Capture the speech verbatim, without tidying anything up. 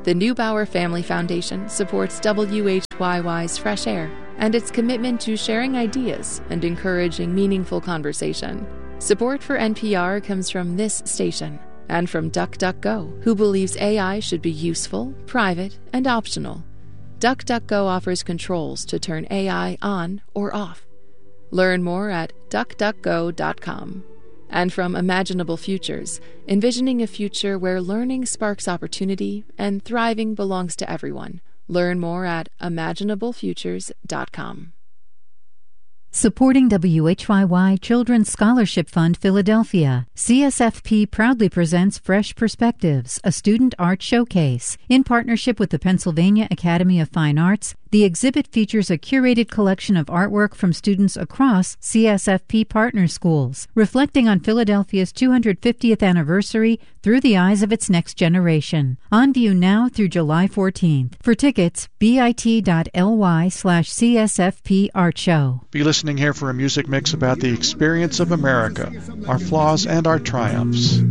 The Neubauer Family Foundation supports W H Y Y's Fresh Air and its commitment to sharing ideas and encouraging meaningful conversation. Support for N P R comes from this station and from DuckDuckGo, who believes A I should be useful, private, and optional. DuckDuckGo offers controls to turn A I on or off. Learn more at duck duck go dot com. And from Imaginable Futures, envisioning a future where learning sparks opportunity and thriving belongs to everyone. Learn more at imaginable futures dot com. Supporting W H Y Y Children's Scholarship Fund Philadelphia, C S F P proudly presents Fresh Perspectives, a student art showcase. In partnership with the Pennsylvania Academy of Fine Arts, the exhibit features a curated collection of artwork from students across C S F P partner schools, reflecting on Philadelphia's two hundred fiftieth anniversary through the eyes of its next generation. On view now through July fourteenth. For tickets, bit.ly slash CSFP Art Show. Be listening here for a music mix about the experience of America, our flaws and our triumphs.